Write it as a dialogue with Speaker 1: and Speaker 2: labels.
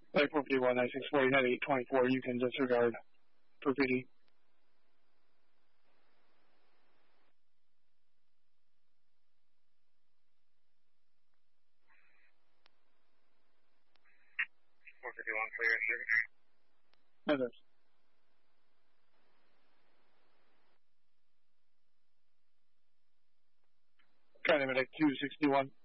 Speaker 1: Like 451, 964, you had 824, you can disregard for PD. Others. Kind of at 261.